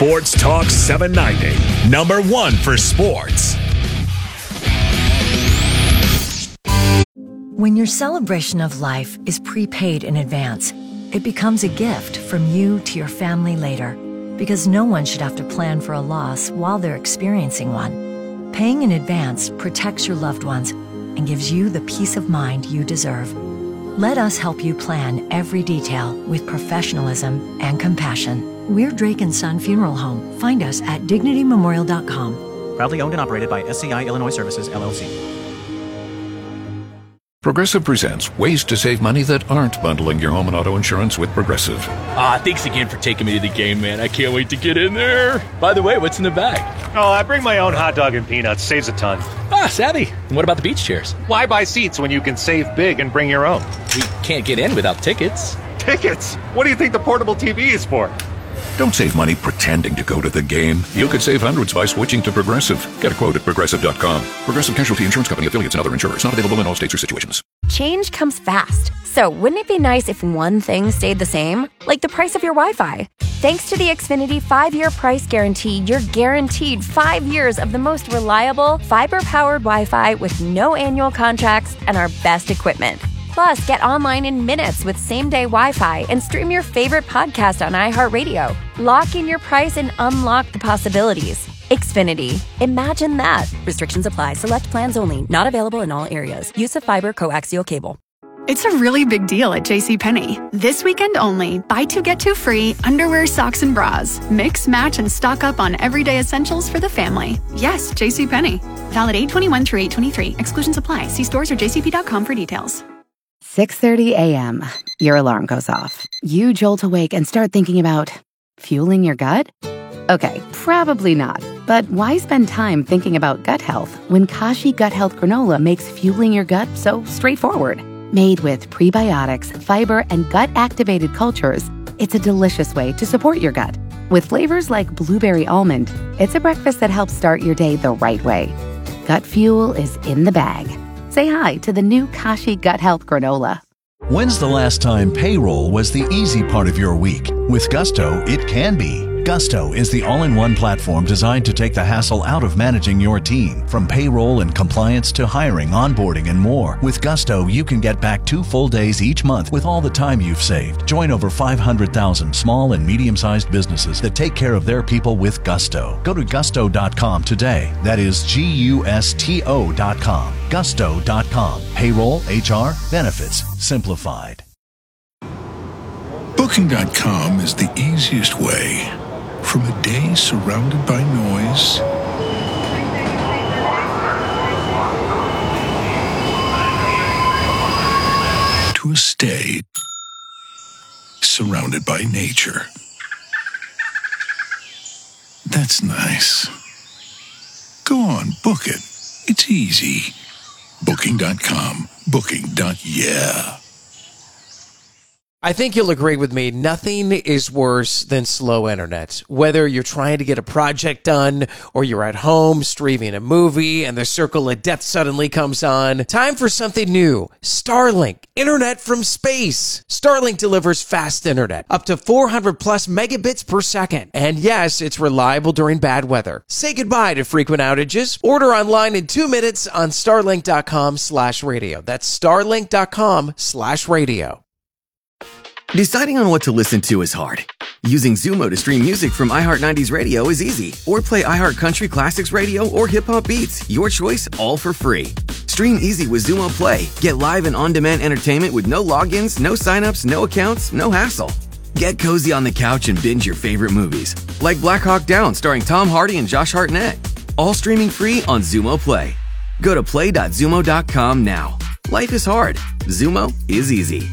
Sports Talk 790. Number one for sports. When your celebration of life is prepaid in advance, it becomes a gift from you to your family later, because no one should have to plan for a loss while they're experiencing one. Paying in advance protects your loved ones and gives you the peace of mind you deserve. Let us help you plan every detail with professionalism and compassion. We're Drake & Son Funeral Home. Find us at dignitymemorial.com. Proudly owned and operated by SCI Illinois Services, LLC. Progressive presents ways to save money that aren't bundling your home and auto insurance with Progressive. Thanks again for taking me to the game, man. I can't wait to get in there. By the way, what's in the bag? Oh, I bring my own hot dog and peanuts. Saves a ton. Savvy. And what about the beach chairs? Why buy seats when you can save big and bring your own? We can't get in without tickets. Tickets? What do you think the portable TV is for? Don't save money pretending to go to the game. You could save hundreds by switching to Progressive. Get a quote at Progressive.com. Progressive Casualty Insurance Company, affiliates, and other insurers. Not available in all states or situations. Change comes fast. So wouldn't it be nice if one thing stayed the same? Like the price of your Wi-Fi. Thanks to the Xfinity 5-year price guarantee, you're guaranteed 5 years of the most reliable, fiber-powered Wi-Fi with no annual contracts and our best equipment. Plus, get online in minutes with same-day Wi-Fi and stream your favorite podcast on iHeartRadio. Lock in your price and unlock the possibilities. Xfinity. Imagine that. Restrictions apply. Select plans only. Not available in all areas. Use of fiber coaxial cable. It's a really big deal at JCPenney. This weekend only, buy two, get two free, underwear, socks, and bras. Mix, match, and stock up on everyday essentials for the family. Yes, JCPenney. Valid 8/21 through 8/23. Exclusions apply. See stores or jcp.com for details. 6:30 a.m. Your alarm goes off. You jolt awake and start thinking about fueling your gut? Okay, probably not. But why spend time thinking about gut health when Kashi Gut Health Granola makes fueling your gut so straightforward? Made with prebiotics, fiber, and gut-activated cultures, it's a delicious way to support your gut. With flavors like blueberry almond, it's a breakfast that helps start your day the right way. Gut fuel is in the bag. Say hi to the new Kashi Gut Health Granola. When's the last time payroll was the easy part of your week? With Gusto, it can be. Gusto is the all-in-one platform designed to take the hassle out of managing your team. From payroll and compliance to hiring, onboarding, and more. With Gusto, you can get back 2 full days each month with all the time you've saved. Join over 500,000 small and medium-sized businesses that take care of their people with Gusto. Go to gusto.com today. That is Gusto.com. Gusto.com. Payroll, HR, benefits, simplified. Booking.com is the easiest way. From a day surrounded by noise to a stay surrounded by nature. That's nice. Go on, book it. It's easy. Booking.com. Booking.yeah. I think you'll agree with me, nothing is worse than slow internet. Whether you're trying to get a project done or you're at home streaming a movie and the circle of death suddenly comes on, time for something new. Starlink, internet from space. Starlink delivers fast internet, up to 400 plus megabits per second. And yes, it's reliable during bad weather. Say goodbye to frequent outages. Order online in 2 minutes on starlink.com/radio. That's starlink.com/radio. Deciding on what to listen to is hard. Using Zumo to stream music from iHeart 90s Radio is easy. Or play iHeart Country Classics Radio or Hip Hop Beats. Your choice, all for free. Stream easy with Zumo Play. Get live and on-demand entertainment with no logins, no signups, no accounts, no hassle. Get cozy on the couch and binge your favorite movies. Like Black Hawk Down starring Tom Hardy and Josh Hartnett. All streaming free on Zumo Play. Go to play.zumo.com now. Life is hard. Zumo is easy.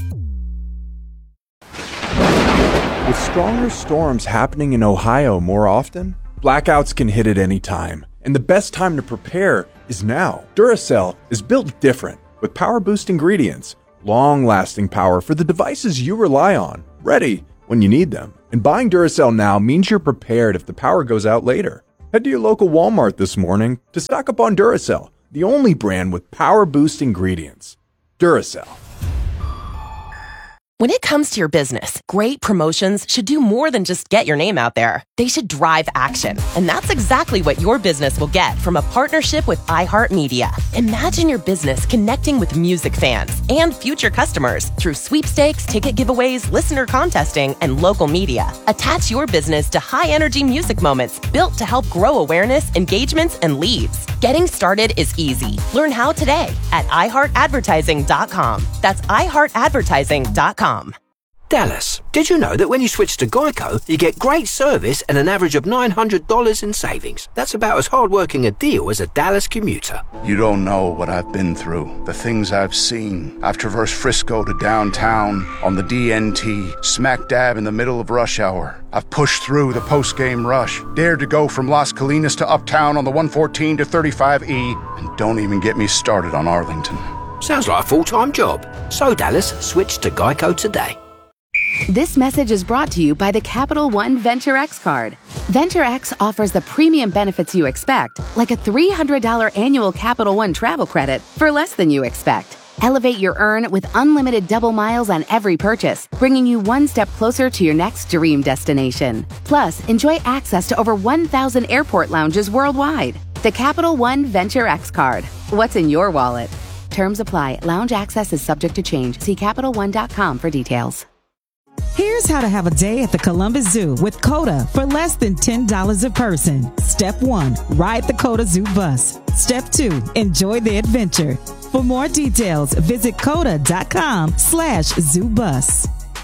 With stronger storms happening in Ohio more often, blackouts can hit at any time, and the best time to prepare is now. Duracell is built different, with power-boost ingredients, long-lasting power for the devices you rely on, ready when you need them. And buying Duracell now means you're prepared if the power goes out later. Head to your local Walmart this morning to stock up on Duracell, the only brand with power-boost ingredients. Duracell. When it comes to your business, great promotions should do more than just get your name out there. They should drive action. And that's exactly what your business will get from a partnership with iHeartMedia. Imagine your business connecting with music fans and future customers through sweepstakes, ticket giveaways, listener contesting, and local media. Attach your business to high-energy music moments built to help grow awareness, engagements, and leads. Getting started is easy. Learn how today at iHeartAdvertising.com. That's iHeartAdvertising.com. Dallas, did you know that when you switch to Geico, you get great service and an average of $900 in savings? That's about as hard-working a deal as a Dallas commuter. You don't know what I've been through, the things I've seen. I've traversed Frisco to downtown on the DNT, smack dab in the middle of rush hour. I've pushed through the post-game rush, dared to go from Las Colinas to Uptown on the 114 to 35E, and don't even get me started on Arlington. Sounds like a full-time job. So, Dallas, switch to Geico today. This message is brought to you by the Capital One Venture X card. Venture X offers the premium benefits you expect, like a $300 annual Capital One travel credit for less than you expect. Elevate your earn with unlimited double miles on every purchase, bringing you one step closer to your next dream destination. Plus, enjoy access to over 1,000 airport lounges worldwide. The Capital One Venture X card. What's in your wallet? Terms apply. Lounge access is subject to change. See CapitalOne.com for details. Here's how to have a day at the Columbus Zoo with COTA for less than $10 a person. Step 1, ride the COTA Zoo bus. Step 2, enjoy the adventure. For more details, visit COTA.com/zoobus.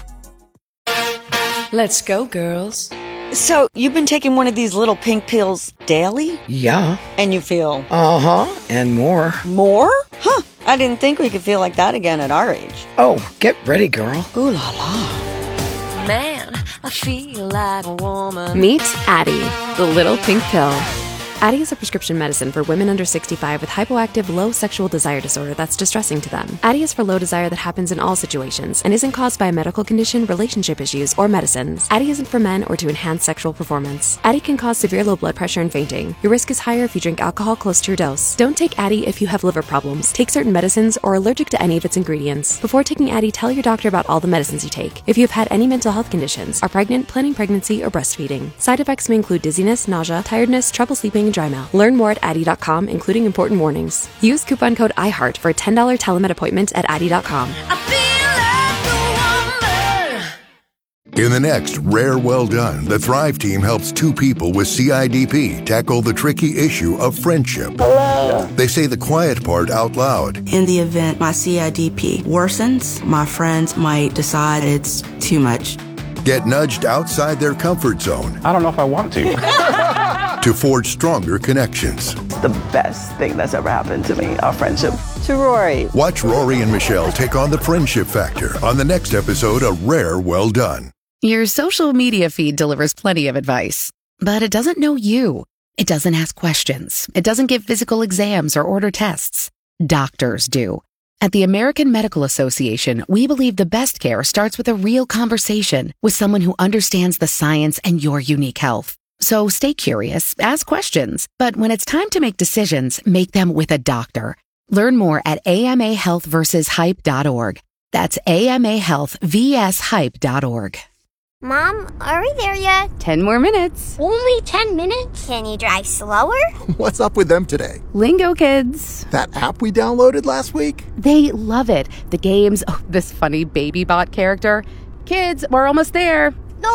Let's go, girls. So, you've been taking one of these little pink pills daily? Yeah. And you feel? Uh-huh, and more. More? Huh. I didn't think we could feel like that again at our age. Oh, get ready, girl. Ooh la la. Man, I feel like a woman. Meet Addyi, the little pink pill. Addyi is a prescription medicine for women under 65 with hypoactive low sexual desire disorder that's distressing to them. Addyi is for low desire that happens in all situations and isn't caused by a medical condition, relationship issues, or medicines. Addyi isn't for men or to enhance sexual performance. Addyi can cause severe low blood pressure and fainting. Your risk is higher if you drink alcohol close to your dose. Don't take Addyi if you have liver problems, take certain medicines, or are allergic to any of its ingredients. Before taking Addyi, tell your doctor about all the medicines you take. If you have had any mental health conditions, are pregnant, planning pregnancy, or breastfeeding. Side effects may include dizziness, nausea, tiredness, trouble sleeping, and dry mouth. Learn more at Addyi.com, including important warnings. Use coupon code IHEART for a $10 telemed appointment at Addyi.com. In the next Rare Well Done, the Thrive team helps two people with CIDP tackle the tricky issue of friendship. Hello. They say the quiet part out loud. In the event my CIDP worsens, my friends might decide it's too much. Get nudged outside their comfort zone. I don't know if I want to. To forge stronger connections. The best thing that's ever happened to me, our friendship. To Rory. Watch Rory and Michelle take on the friendship factor on the next episode of Rare Well Done. Your social media feed delivers plenty of advice, but it doesn't know you. It doesn't ask questions. It doesn't give physical exams or order tests. Doctors do. At the American Medical Association, we believe the best care starts with a real conversation with someone who understands the science and your unique health. So stay curious, ask questions, but when it's time to make decisions, make them with a doctor. Learn more at amahealthversushype.org. That's amahealthvshype.org. Mom, are we there yet? 10 more minutes. Only 10 minutes? Can you drive slower? What's up with them today? Lingo Kids. That app we downloaded last week? They love it. The games, this funny baby bot character. Kids, we're almost there.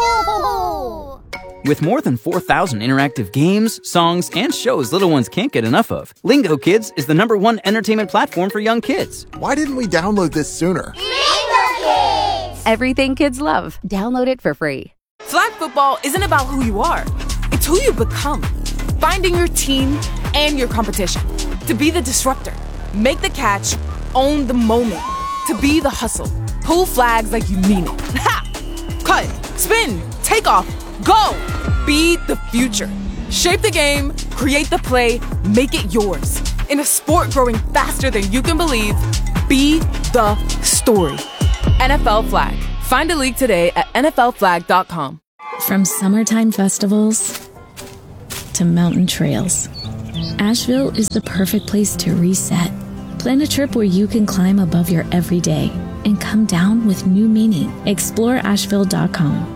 No! With more than 4,000 interactive games, songs, and shows little ones can't get enough of, Lingo Kids is the #1 entertainment platform for young kids. Why didn't we download this sooner? Lingo Kids! Everything kids love. Download it for free. Flag football isn't about who you are. It's who you become. Finding your team and your competition. To be the disruptor. Make the catch. Own the moment. To be the hustle. Pull flags like you mean it. Ha! Cut. Spin. Take off. Go! Be the future. Shape the game, create the play, make it yours. In a sport growing faster than you can believe, be the story. NFL Flag. Find a league today at nflflag.com. From summertime festivals to mountain trails, Asheville is the perfect place to reset, Plan a trip where you can climb above your everyday and come down with new meaning. Explore Asheville.com.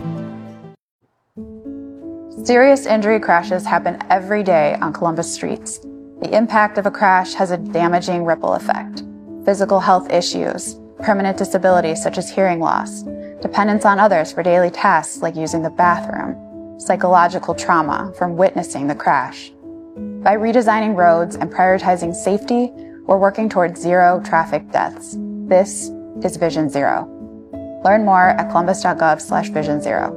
Serious injury crashes happen every day on Columbus streets. The impact of a crash has a damaging ripple effect. Physical health issues, permanent disabilities such as hearing loss, dependence on others for daily tasks like using the bathroom, psychological trauma from witnessing the crash. By redesigning roads and prioritizing safety, we're working towards zero traffic deaths. This is Vision Zero. Learn more at columbus.gov/Vision Zero.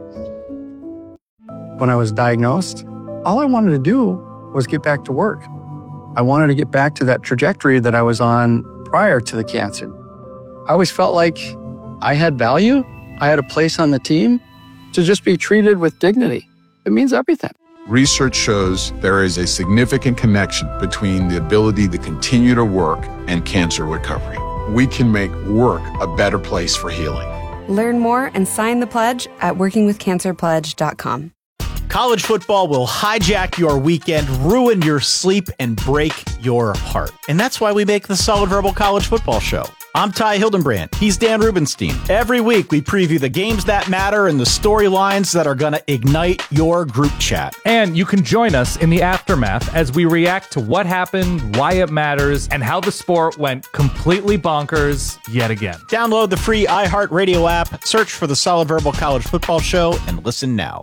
When I was diagnosed, all I wanted to do was get back to work. I wanted to get back to that trajectory that I was on prior to the cancer. I always felt like I had value. I had a place on the team to just be treated with dignity. It means everything. Research shows there is a significant connection between the ability to continue to work and cancer recovery. We can make work a better place for healing. Learn more and sign the pledge at workingwithcancerpledge.com. College football will hijack your weekend, ruin your sleep, and break your heart. And that's why we make the Solid Verbal College Football Show. I'm Ty Hildenbrand. He's Dan Rubenstein. Every week, we preview the games that matter and the storylines that are going to ignite your group chat. And you can join us in the aftermath as we react to what happened, why it matters, and how the sport went completely bonkers yet again. Download the free iHeartRadio app, search for the Solid Verbal College Football Show, and listen now.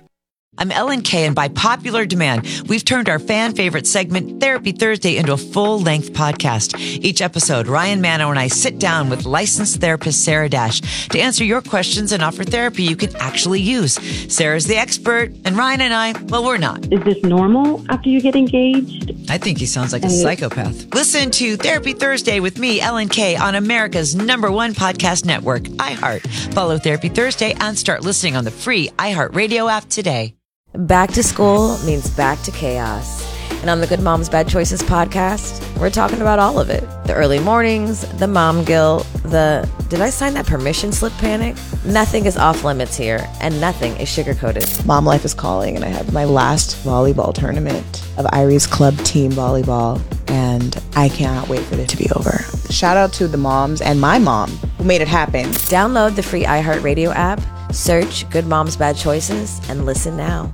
I'm Ellen Kay, and by popular demand, we've turned our fan favorite segment, Therapy Thursday, into a full-length podcast. Each episode, Ryan Manno and I sit down with licensed therapist Sarah Dash to answer your questions and offer therapy you can actually use. Sarah's the expert, and Ryan and I, well, we're not. Is this normal after you get engaged? I think he sounds like a psychopath. Listen to Therapy Thursday with me, Ellen Kay, on America's #1 podcast network, iHeart. Follow Therapy Thursday and start listening on the free iHeartRadio app today. Back to school means back to chaos. And on the Good Moms Bad Choices podcast, we're talking about all of it. The early mornings, the mom guilt, the did I sign that permission slip panic? Nothing is off limits here, and nothing is sugar-coated. Mom life is calling, and I have my last volleyball tournament of Irie's club team volleyball, and I cannot wait for it to be over. Shout out to the moms and my mom who made it happen. Download the free iHeartRadio app, search Good Moms Bad Choices, and listen now.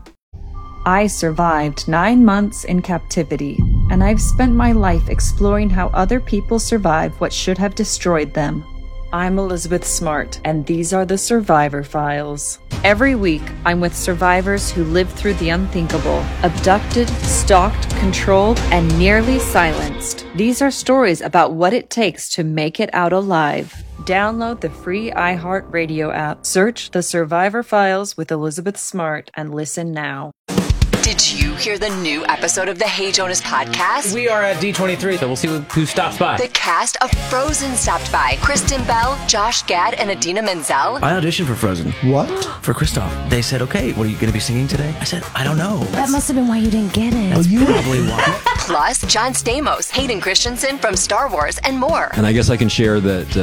I survived 9 months in captivity, and I've spent my life exploring how other people survive what should have destroyed them. I'm Elizabeth Smart, and these are the Survivor Files. Every week, I'm with survivors who lived through the unthinkable, abducted, stalked, controlled, and nearly silenced. These are stories about what it takes to make it out alive. Download the free iHeartRadio app, search The Survivor Files with Elizabeth Smart, and listen now. Did you hear the new episode of the Hey Jonas podcast? We are at D23, so we'll see who stops by. The cast of Frozen stopped by. Kristen Bell, Josh Gad, and Idina Menzel. I auditioned for Frozen. What? For Kristoff. They said, okay, what are you going to be singing today? I said, I don't know. That must have been why you didn't get it. That's probably why. Plus, John Stamos, Hayden Christensen from Star Wars, and more. And I guess I can share that...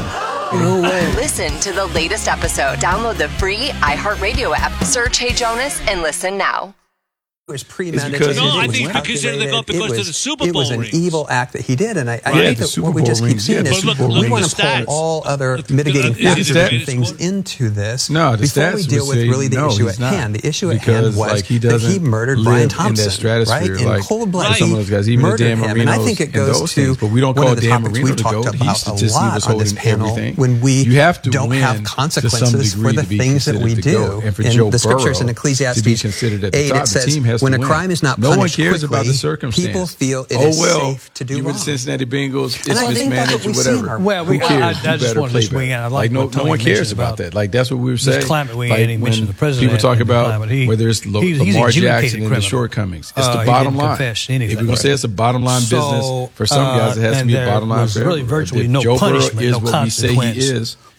No way. Listen to the latest episode. Download the free iHeartRadio app. Search Hey Jonas and listen now. It was premeditated. No, I think because they got because of the Super Bowl It was an rings. evil act that he did, and I think that what we just keep seeing is we want to pull all other mitigating factors and things into this before we deal with really the issue at hand. The issue at hand was that he murdered Brian Thompson, right? In cold blood, some of those guys, even murdered him. And I think it goes to but we don't one call of the Dan topics Marino we the talked GOAT. about a lot on this panel when we don't have consequences for the things that we do. In the scriptures in Ecclesiastes 8, it says, when a crime is not no one punished cares quickly, about the circumstance. people feel it is safe to do you wrong. with the Cincinnati Bengals, And I it's think that's what mismanaged or we see in whatever. our- Well, Who cares? I just wanted to swing in. I like no what Tony one cares mentioned about that. Like that's what we were saying. Climate, we like, ain't even mentioned the president. People talk about Climate. whether it's he's Lamar adjudicated Jackson and the criminal. shortcomings. It's the He bottom didn't line. confess If anything. we're gonna say it's a bottom line business for some guys, it has to and be a there bottom line was for really everyone. virtually If no Joe Burrow punishment, is no what we say he consequence. is.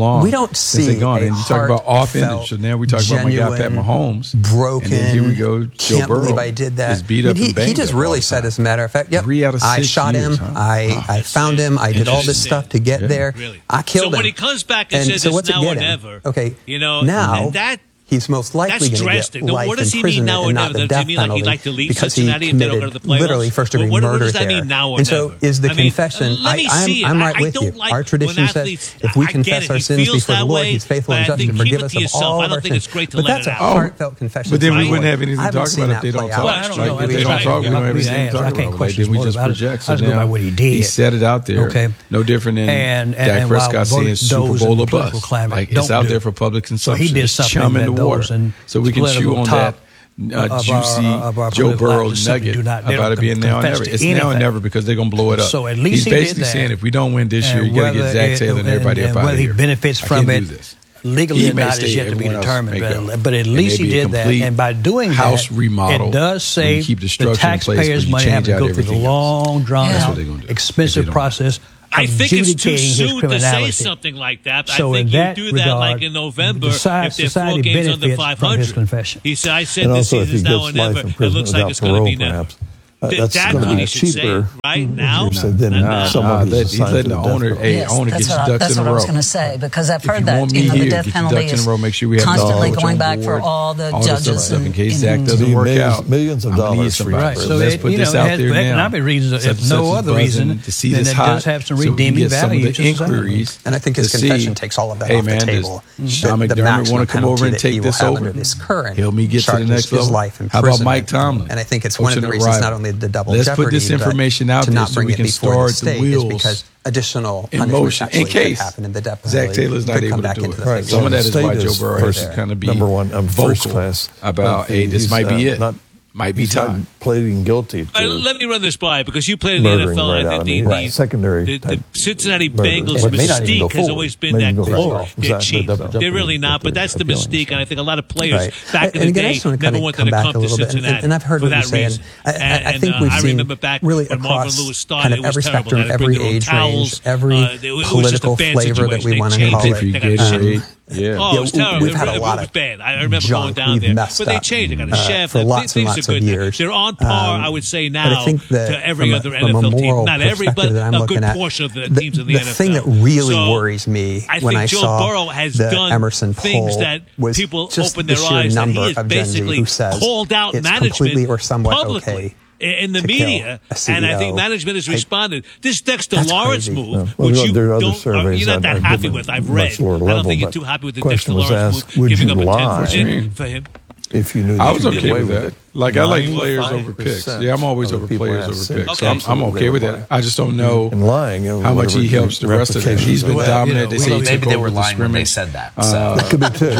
long? We don't see since gone. And you talk about offense. So now we talk about my guy Pat Mahomes, broken. And then here we go. Joe Can't Burrow believe I did that. Is beat up and banged he just really said, as a matter of fact, yep. 3 out of 6 I shot years, him. Huh? I found him. I did all this stuff to get there. Really? I killed him. So when he comes back and says it's now or never, okay, you know, now that. He's most likely going to get life what does he imprisonment mean now or and not never? the Does death he mean like he'd penalty like to leave because he Cincinnati if they don't go to the committed playoffs? literally first-degree murder what does that there. mean now or and so never? is the confession. Let me see it. I'm right I with you. like Our tradition says if we confess our sins before the Lord, He's faithful and just to forgive us of all of our sins. But that's a heartfelt confession. But then we wouldn't have anything to talk about if they don't talk. I don't know. If they don't talk, we don't have anything to talk about. Then we just project. So now what he did. He set it out there. Okay. No different than Dak Prescott saying Super Bowl or bust. Like it's out there for public consumption. So he did something chum in the water. So we can chew on that juicy Joe Burrow nugget about it being now or never. It's now or never because they're going to blow it up. So at least he's basically saying if we don't win this year, you got to get Zach Taylor and everybody up out of here. Whether he benefits from it legally or not is yet to be determined. But at least he did that. And by doing house that, remodel, it does save the taxpayers' money having to go through the long, drawn-out, expensive process. I think it's too soon to say something like that. So I think you do that like in November if they're 4 games under 500. He said, I said this season's now or never. It looks like it's going to be never. That's going to be cheaper right now. He's letting the owner, owner gets ducks in a row. That's what I was going to say, because I've heard that the death penalty is constantly going back for all the judges. In case Zach doesn't work out, millions of dollars. Right. So let's put this out there now. Economic reasons, if no other reason, to see then this it does have some redeeming value. Inquiries, and I think his confession takes all of that off the table. Sean McDermott want to come over and take this over? Help me get to the next level. How about Mike Tomlin? And I think it's one of the reasons not only the double Let's jeopardy, put this information out there so we can start the wheels because additional in motion in case happen in the depth Zach Taylor's not able to do it. Right. Some of that is why Joe Burrow has to kind of be vocal about, hey, this might be it. Might be time. Pleading guilty. Let me run this by because you played in the NFL. Right, and the Cincinnati Bengals mystique has always been that they're cheap. They're really not, but that's the mystique. And I think a lot of players back in the day never wanted to come to Cincinnati. And I've heard what you're saying. I think we've seen really across kind of every spectrum, every age range, every political flavor that we want to call it. Yeah. Oh, it was terrible. We've had a lot of bad. I remember going down there, but they changed. They got a chef. For lots and lots of years. They're on par, I would say now, to every other NFL team. Not every, but a good portion of the teams in the NFL. The thing that really worries me when I saw the Emerson poll was just the sheer number of Gen Z who says it's completely or somewhat okay in the media, and I think management has responded. This Dexter Lawrence move, which you're not that happy with, I've read. I don't think you're too happy with the Dexter Lawrence move, giving up a 10 for him. If you knew I was okay with that. Like, I like players over picks. Yeah, I'm always over players over picks. So I'm okay with that. I just don't know how much he helps the rest of them. He's been dominant. They say maybe they were lying when they said that. That could be too.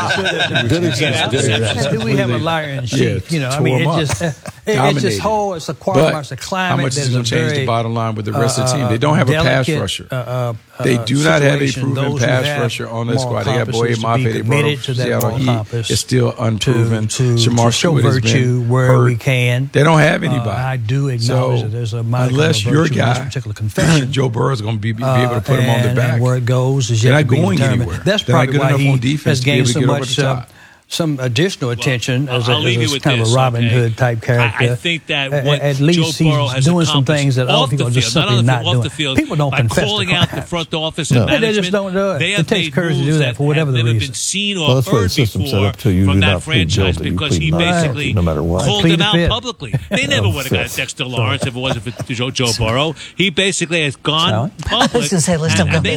Do we have a liar in chief? You know, I mean, it's just whole. It's a quagmire. It's a climate. How much is going to change the bottom line with the rest of the team? They don't have a pass rusher. They do not have a proven pass rusher on that squad. They got Boye Mafe. They brought him to Seattle. He is still unproven. Shamar Stewart has been where we can. They don't have anybody. I do acknowledge that there's a unless your guy, Joe Burrow is going to be able to put him on the back. Where it goes is yet to be determined. That's probably why he has gained so much some additional attention as a kind of a Robin Hood type character. I think that at least he's doing some things that other people are just simply not doing. People don't confess calling out the front office and management. They just don't do it. It takes courage to do that for whatever the reason. Been seen or heard before from that franchise because he basically called them out publicly. They never would have got Dexter Lawrence if it wasn't for Joe Burrow. He basically has gone public. I was going to say, let's don't go there.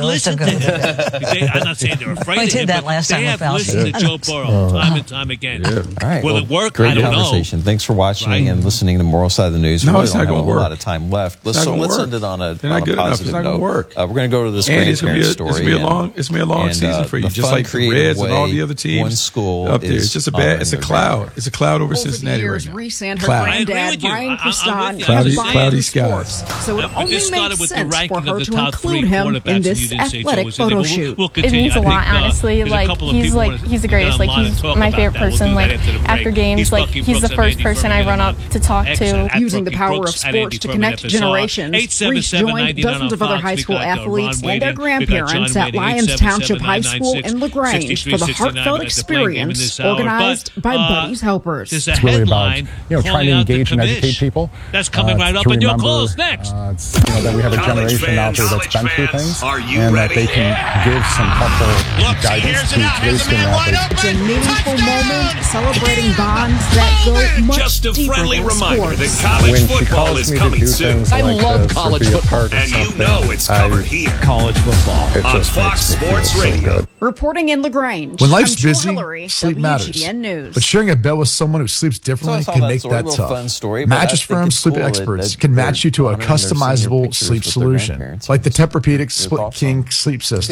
I'm not saying they're afraid of him, but they have listened to Joe Burrow time and time again. Yeah. All right. Will it work? Great I don't conversation. know. Thanks for watching and listening to Moral Side of the News. No, we it's don't not have a work. lot of time left. Let's end it on a positive note. We're going to go to this grandparent story. It's going to be a long season for you, just like the Reds and all the other teams one school up there. It's just it's a cloud. It's a cloud over Cincinnati right now. Reese and her granddad, Brian Kristan, cloudy skies. So it only makes sense for her to include him in this athletic photo shoot. It means a lot, honestly. He's the greatest. He's my favorite person. After games, he's the first person I run up to talk to. Using the power of sports to connect generations, Reese joined dozens of other high school athletes and their grandparents at Lyons Township High School in LaGrange for the heartfelt experience organized by Buddy's Helpers. It's really about trying to engage and educate people. That's coming right up in your clothes next. That we have a generation out there that's been through things, and that they can give some helpful guidance to today's student athletes. It's a meaningful moment celebrating bonds that go much Just a deeper friendly than reminder sports. that college When she football calls is me to coming do soon. things like college football, and you know it's covered here. College football on Fox Sports Radio. Reporting in LaGrange. When life's I'm Jill busy, Hillary, sleep matters. WGN News. But sharing a bed with someone who sleeps differently So I saw can that make story, that a little tough. fun story, but Mattress I think Firm it's Sleep cool Experts that can they're match you to a honoring their senior customizable pictures sleep with their solution, grandparents. like the Tempur-Pedic Your thoughts King on it? sleep system.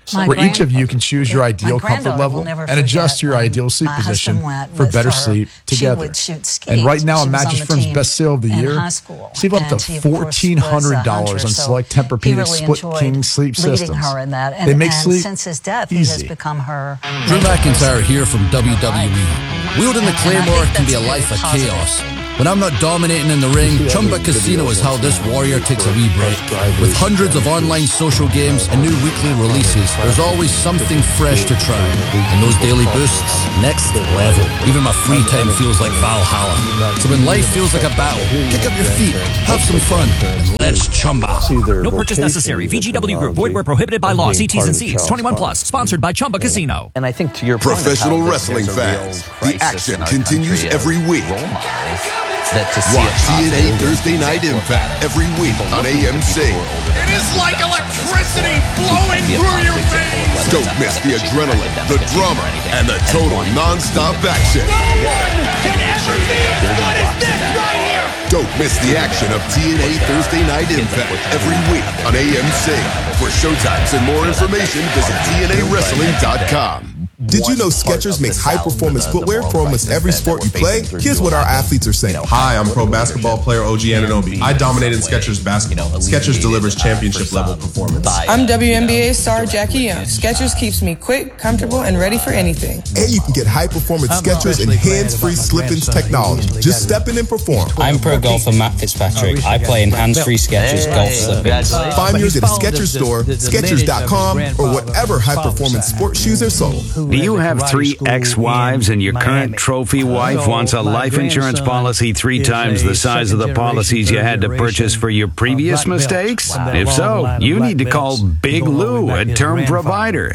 where each of you can choose your ideal comfort level and adjust your ideal sleep position for better sleep together. And right now, on Mattress Firm's best sale of the year, save up to $1,400 on select Tempur-Pedic split king sleep systems. They make sleep easy. Drew McIntyre here from WWE. Wielding the Claymore can be a life of chaos. When I'm not dominating in the ring, Chumba Casino is how this warrior takes a wee break. With hundreds of online social games and new weekly releases, there's always something fresh to try. And those daily boosts, next level. Even my free time feels like Valhalla. So when life feels like a battle, kick up your feet, have some fun, and let's Chumba. No purchase necessary. VGW Group. Void where prohibited by law. See T's and C's. 21 plus. Sponsored by Chumba Casino. And I think to your point, professional wrestling fans, the action continues every week. Watch TNA Thursday Night Impact every week on AMC. It is like electricity blowing through your veins. Don't miss the adrenaline, the drama, and the total non-stop action. No one can ever beat what is this right here. Don't miss the action of TNA Thursday Night Impact every week on AMC. For showtimes and more information, visit TNAWrestling.com. Did you know Skechers makes high-performance footwear for almost every sport you play? Here's what our athletes are saying. Hi, I'm pro basketball player OG Anunoby. I dominated in Skechers basketball. Skechers delivers championship-level performance. I'm WNBA star Jackie Young. Skechers keeps me quick, comfortable, and ready for anything. And you can get high-performance Skechers and hands-free slip-ins technology. Just step in and perform. I'm pro golfer Matt Fitzpatrick. I play in hands-free Skechers golf slip-ins. Find yours at a Skechers store, Skechers.com, or whatever high-performance sports shoes are sold. Do you have 3 ex-wives and your current trophy wife wants a life insurance policy 3 times the size of the policies you had to purchase for your previous mistakes? If so, you need to call Big Lou at Term Provider,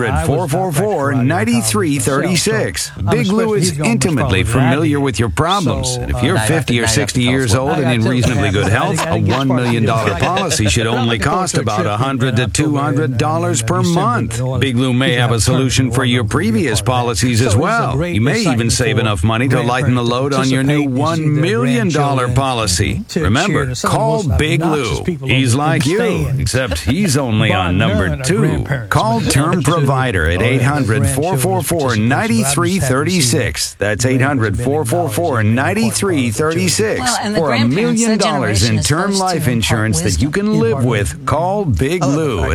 800-444-9336. Big Lou is intimately familiar with your problems. And if you're 50 or 60 years old and in reasonably good health, a $1 million policy should only cost about $100 to $200 per month. Big Lou may have a solution for your previous policies as well. You may even save enough money to lighten the load on your new $1 million policy. Remember, call Big Lou. He's like you, except he's only on number 2. Call Term Provider at 800-444-9336. That's 800-444-9336. For $1 million in term life insurance that you can live with, call Big Lou at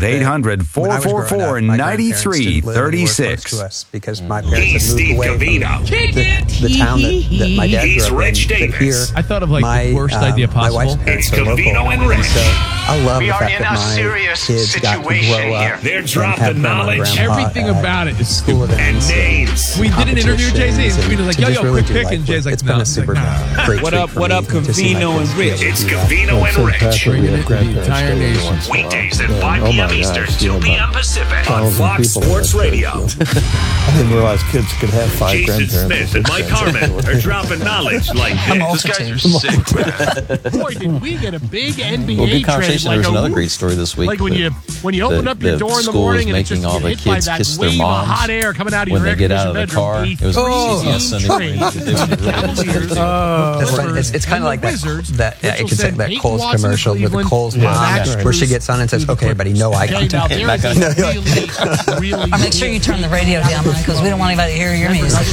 800-444-9336. To us because my parents had moved away from the town that my dad grew up in. Here, I thought of like the worst idea possible. My wife's parents are local, and so I love the fact that my kids got to grow up. They're dropping knowledge. Everything about it is school events and names. We did an interview with Jay-Z, and we were like, yo, quit picking. Jay's like, no. It's been a super great What up, Covino and Rich? It's Covino and Rich. The entire nation. Weekdays at 5 p.m. Eastern, 2 p.m. Pacific on Fox Sports Radio. I didn't realize kids could have 5 Jason grandparents. Smith and Mike Harmon are dropping knowledge like this. Those guys are sick, man. Boy, did we get a big NBA Well, good conversation. trade. There's another great story this week. Like when you open up your door in the morning and it's just all the hit by kids that kiss their wave of moms hot air coming out of your when they get out of the air-conditioned car. bedroom. It was the easiest Sunday morning to do. It's kind of like that. Yeah, you can say that Kohl's commercial with the Kohl's mom, where she gets on and says, "Okay, everybody, no eye contact." Really, Or make sure you turn the radio down because we don't want anybody to hear your music.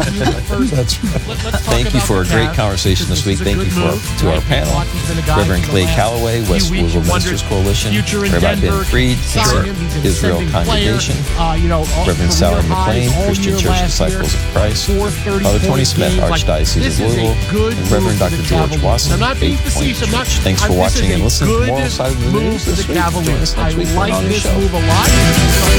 Thank you for a great conversation this week. Thank you to our panel, Reverend Clay Calloway, West Louisville Ministers Coalition, Rabbi Ben Fried, Israel Congregation, Reverend Sally McLean, Christian Church Disciples of Christ, Father Tony Smith, Archdiocese of Louisville, and Reverend Dr. George Watson, Faith Point Church. Thanks for watching and listening to Moral Side of the News this week. Join us next week for another show.